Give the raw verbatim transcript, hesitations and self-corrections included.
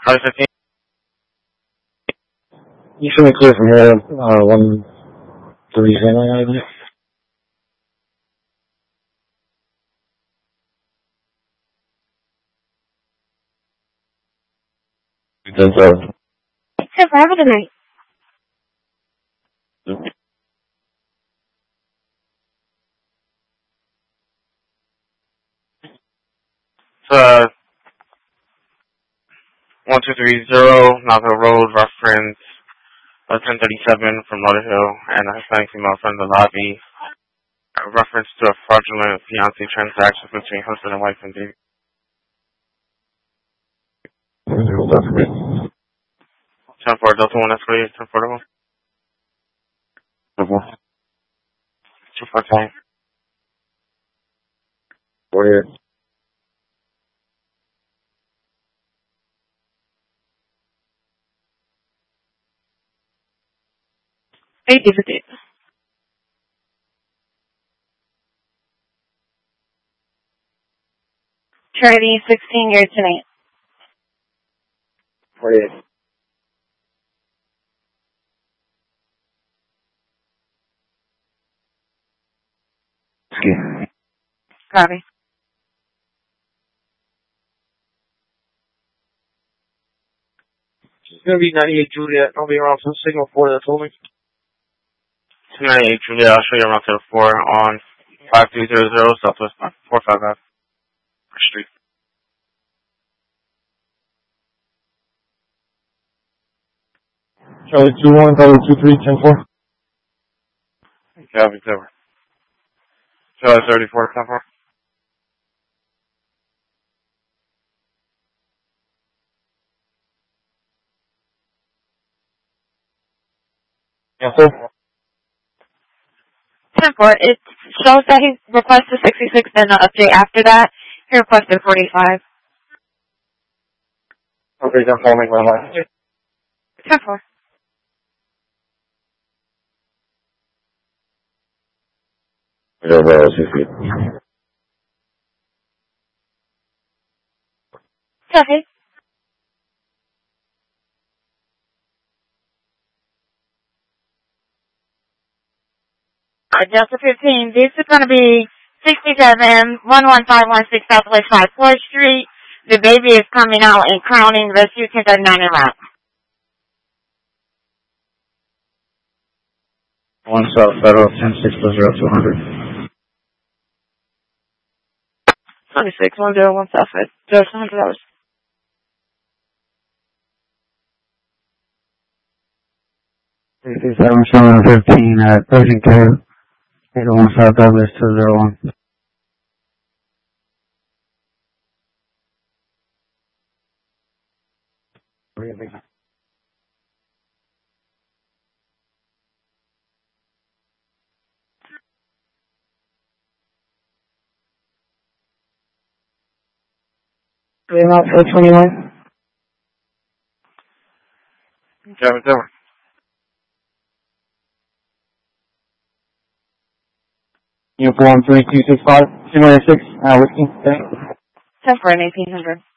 five fifteen. You should be clear from here, uh, one three zero, I believe. That's uh. Have a good night. Uh, one two three zero, Navajo Road, reference uh, ten thirty-seven from Lauderdale, and a Hispanic female from the lobby. A reference to a fraudulent fiancé transaction between husband and wife and baby. Hold on for me. ten four, Delta one escalator, ten four one. Okay. two four ten. Four eight. Eight fifty. Charlie sixteen years tonight. Four eight. Okay. Copy. It's gonna be ninety-eight Juliet. I'll be around from signal four. That's only. two ninety-eight Julia, I'll show you around to the four on five three zero zero Southwest four five five Street. Charlie two one, Charlie two three, ten four. Copy, cover. Charlie thirty-four, ten four. Yes, sir. ten four. It shows that he requested sixty-six and an update after that. He requested forty-five. Okay, that's all. Make my life. ten four. Yeah, well, sixty. Okay. Delta fifteen, this is going to be sixty-seven, one one five one six Southwest five fourth Street. The baby is coming out and crowning rescue ten thirty-nine and route. One South Federal, ten six plus zero two hundred. twenty-six, one zero one South Fed, zero two hundred dollars. sixty-seven, seven fifteen at Pershing Cave. eight oh one South Douglas two zero one. Really? Three out for twenty-one. Copy, cover. Uniform three two six five, two nine six, uh, whiskey, thanks. ten four and eighteen hundred.